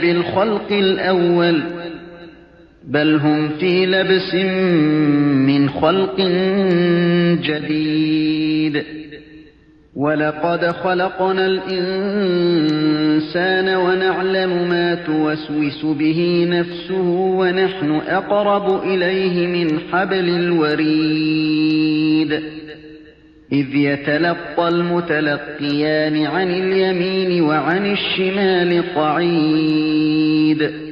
بالخلق الأول بل هم في لبس من خلق جديد ولقد خلقنا الإنسان ونعلم ما توسوس به نفسه ونحن أقرب إليه من حبل الوريد إذ يتلقى المتلقيان عن اليمين وعن الشمال قعيد